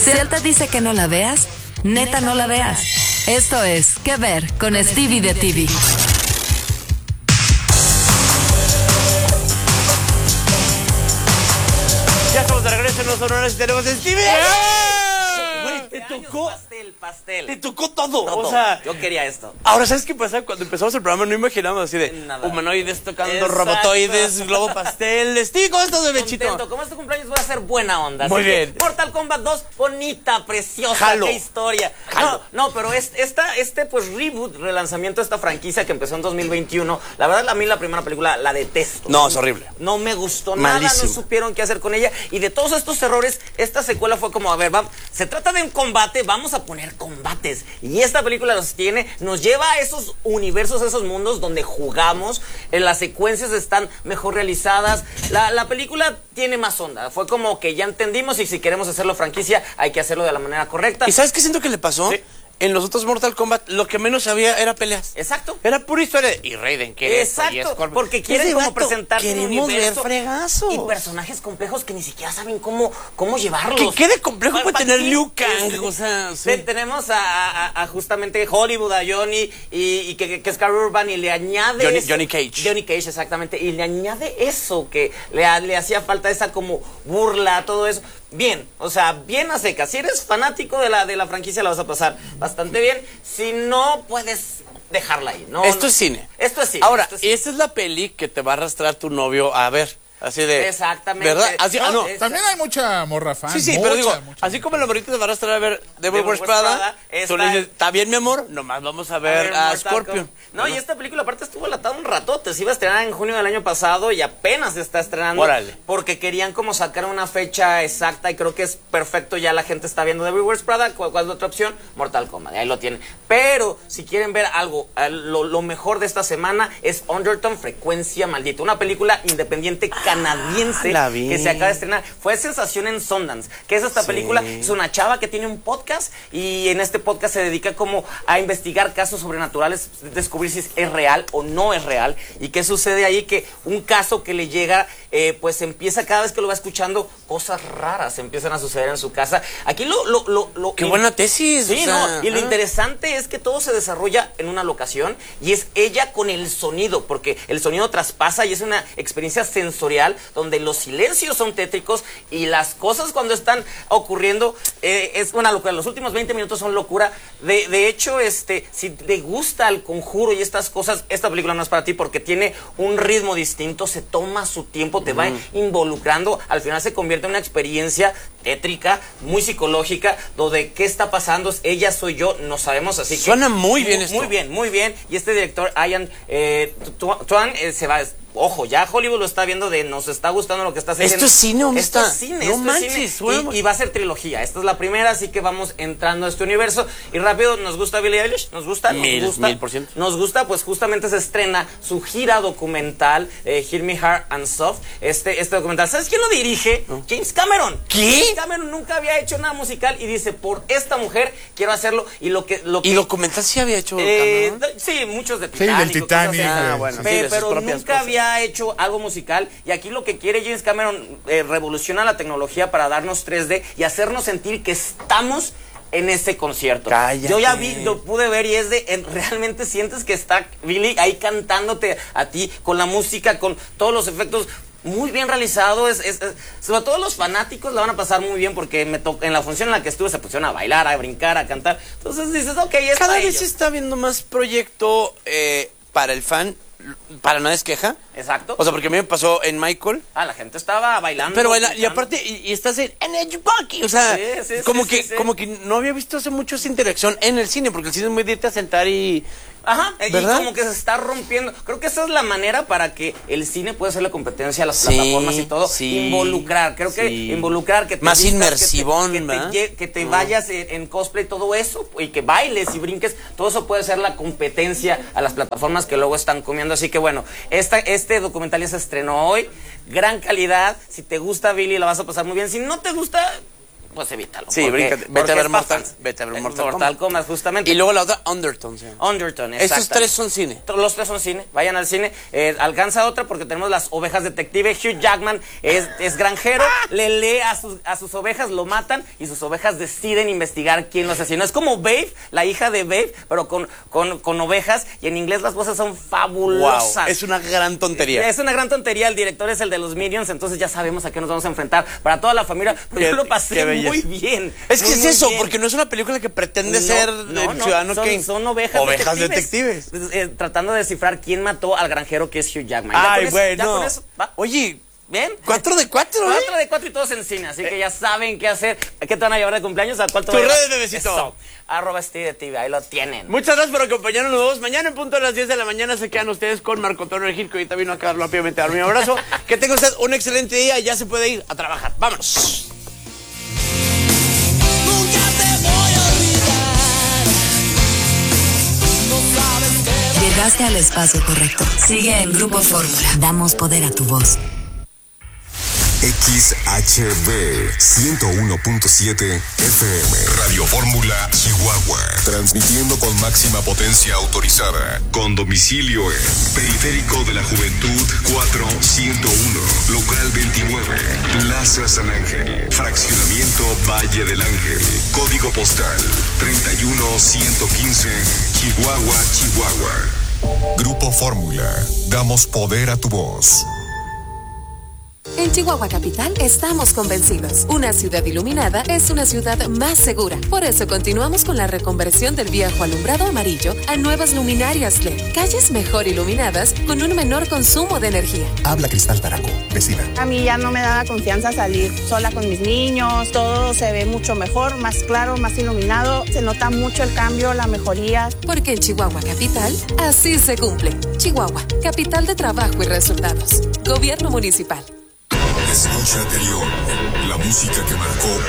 Si él te dice que no la veas, neta no la veas. Esto es ¿Qué ver? Con Stevie de TV. Ya estamos de regreso en los honores y tenemos a Stevie. Güey, te tocó pastel. Te tocó todo. Todo. O sea, yo quería esto. Ahora, ¿sabes qué pasa? Cuando empezamos el programa no imaginábamos así de nada. Humanoides tocando, Exacto. robotoides, globo pastel. Stevie, ¿cómo estás, bebechito? Contento. Como es tu cumpleaños voy a hacer buena onda. Muy Así bien. que Mortal Kombat 2, bonita, preciosa, Jalo. qué historia. Jalo. No, pero este pues reboot, relanzamiento de esta franquicia que empezó en 2021, la verdad a mí la primera película la detesto. No, es horrible. No me gustó nada, Malísimo. no supieron qué hacer con ella. Y de todos estos errores, esta secuela fue como, a ver, se trata de un combate, vamos a poner combates. Y esta película los tiene, nos lleva a esos universos, a esos mundos donde jugamos, las secuencias están mejor realizadas, la película tiene más onda. Fue como que ya entendimos y si queremos hacerlo franquicia, hay que hacerlo de la manera correcta. ¿Y sabes qué siento que le pasó? Sí. En los otros Mortal Kombat lo que menos había era peleas. Exacto. Era pura historia de, y Raiden quiere esto, y Exacto, Scorpion. porque quieren Ese como vato, presentarte un queremos universo ver fregazos. y personajes complejos que ni siquiera saben cómo llevarlos. ¿Qué de complejo puede ¿Para tener qué? Liu Kang? O sea, sí. Tenemos a justamente Hollywood, a Johnny, y que es Carl Urban, y le añade... Johnny Cage. Johnny Cage, exactamente, y le añade eso, que le hacía falta esa como burla, todo eso. Bien, o sea, bien a secas. Si eres fanático de la franquicia, la vas a pasar bastante bien. Si no, puedes dejarla ahí. No, Esto no. es cine. Esto es cine. Ahora, esto es cine. esta es la peli que te va a arrastrar tu novio a ver. Así de... Exactamente. ¿Verdad? Así, no. También hay mucha morra fan. Sí, mucha, pero digo, mucha. así como el morrito te va a arrastrar a ver Devil Devil Wears Wears Prada, Prada, tú le esta- dices, ¿está bien, mi amor? Nomás vamos a ver a Mortal Scorpion. Kombat. No, y esta película aparte estuvo latada un ratote. Se iba a estrenar en junio del año pasado y apenas se está estrenando. Órale. Porque querían como sacar una fecha exacta y creo que es perfecto. Ya la gente está viendo Devil Wears Prada. ¿Cuál es la otra opción? Mortal Kombat. Ahí lo tienen. Pero si quieren ver algo, lo mejor de esta semana es Undertone, Frecuencia Maldita. Una película independiente canadiense la vi. que se acaba de estrenar. Fue sensación en Sundance. ¿Qué es esta película? Es una chava que tiene un podcast y en este podcast se dedica como a investigar casos sobrenaturales, descubrir si es real o no es real. ¿Y qué sucede ahí? Que un caso que le llega, pues empieza cada vez que lo va escuchando, cosas raras empiezan a suceder en su casa. Aquí Qué buena tesis. Sí, o sea, ¿no? Y lo interesante es que todo se desarrolla en una locación y es ella con el sonido, porque el sonido traspasa y es una experiencia sensorial donde los silencios son tétricos y las cosas cuando están ocurriendo es una locura. Los últimos 20 minutos son locura. De hecho, si te gusta El Conjuro y estas cosas, esta película no es para ti porque tiene un ritmo distinto, se toma su tiempo, te va involucrando. Al final se convierte en una experiencia tétrica, muy psicológica, donde qué está pasando, ella soy yo, no sabemos, así que... Suena muy bien esto. Muy bien, muy bien. Y este director, Ian Tuan, se va... Ojo, ya Hollywood lo está viendo nos está gustando lo que está haciendo. ¿Esto es cine? ¿Dónde Esto está? es cine, No esto manches, es cine. suena- Y va a ser trilogía. Esta es la primera, así que vamos entrando a este universo. Y rápido, ¿nos gusta Billie Eilish? ¿Nos gusta? ¿Nos Mil gusta? por ciento. Nos gusta, pues justamente se estrena su gira documental, Hear Me Hard and Soft. Este documental, ¿sabes quién lo dirige? James Cameron. ¿Qué? James Cameron nunca había hecho nada musical y dice, por esta mujer quiero hacerlo. Y lo que ¿Y documental sí había hecho Cameron? sí, muchos de Sí, Titanic. del cosas Titanic. así. Ah, bueno, sí, de sus Pero propias nunca cosas. había hecho algo musical y aquí lo que quiere James Cameron revoluciona la tecnología para darnos 3D y hacernos sentir que estamos en ese concierto. Cállate. Yo ya lo pude ver y es realmente sientes que está Billy ahí cantándote a ti con la música, con todos los efectos. Muy bien realizado, sobre todo los fanáticos la van a pasar muy bien porque en la función en la que estuve se pusieron a bailar, a brincar, a cantar. Entonces dices, ok, es Cada para vez ellos. se está viendo más proyecto para el fan, para nadie es queja. Exacto. O sea, porque a mí me pasó en Michael. La gente estaba bailando. Pero baila, y gritando. aparte, y estás en Edge Bucky, o sea, Sí, como sí, que sí. como que no había visto hace mucho esa interacción en el cine, porque el cine es muy de irte a sentar y... Ajá, ¿verdad? y como que se está rompiendo. Creo que esa es la manera para que el cine pueda hacer la competencia a las Sí, plataformas y todo. sí, involucrar, creo que sí. involucrar, que te Más vistas, inmersivón, ¿verdad? que te vayas en cosplay, todo eso, y que bailes y brinques, todo eso puede ser la competencia a las plataformas que luego están comiendo. Así que bueno, este documental ya se estrenó hoy, gran calidad. Si te gusta Billy la vas a pasar muy bien. Si no te gusta, pues evítalo. Sí, vete a ver Mortal Kombat, justamente. Y luego la otra, Undertone. ¿Sí? Undertone, Estos tres son cine. Los tres son cine, vayan al cine. Alcanza otra porque tenemos Las Ovejas Detective. Hugh Jackman es granjero, le lee a sus ovejas, lo matan y sus ovejas deciden investigar quién lo asesinó. Es como Babe, la hija de Babe, pero con ovejas, y en inglés las voces son fabulosas. Wow, es una gran tontería. Es una gran tontería, el director es el de los Minions, entonces ya sabemos a qué nos vamos a enfrentar. Para toda la familia, pero yo lo pasé muy bien. Es que muy, es eso, bien. porque no es una película que pretende ser Ciudadano Kane. Son ovejas detectives. Tratando de descifrar quién mató al granjero que es Hugh Jackman. Ay, bueno. Oye, ¿bien? 4 de 4, ¿eh? 4 de 4 y todos en cine, así que ya saben qué hacer. ¿Qué te van a llevar de cumpleaños? ¿A cuál te Tus van a llevar? redes, bebecito. @SteveTV, ahí lo tienen. Muchas gracias por acompañarnos los dos. Mañana en punto a las 10 de la mañana se quedan ustedes con Marco Antonio Regil, que ahorita vino acá rápidamente a dar un abrazo. Que tenga usted un excelente día y ya se puede ir a trabajar. ¡Vámonos! Llegaste al espacio correcto. Sigue en Grupo Fórmula. Damos poder a tu voz. XHB 101.7 FM Radio Fórmula Chihuahua, transmitiendo con máxima potencia autorizada, con domicilio en Periférico de la Juventud 4101, local 29, Plaza San Ángel, fraccionamiento Valle del Ángel, código postal 31115, Chihuahua, Chihuahua. Grupo Fórmula, damos poder a tu voz. En Chihuahua Capital estamos convencidos. Una ciudad iluminada es una ciudad más segura. Por eso continuamos con la reconversión del viejo alumbrado amarillo a nuevas luminarias LED. Calles mejor iluminadas con un menor consumo de energía. Habla Cristal Taraco, vecina. A mí ya no me daba confianza salir sola con mis niños. Todo se ve mucho mejor, más claro, más iluminado. Se nota mucho el cambio, la mejoría. Porque en Chihuahua Capital, así se cumple. Chihuahua, capital de trabajo y resultados. Gobierno municipal. Escucha anterior, la música que marcó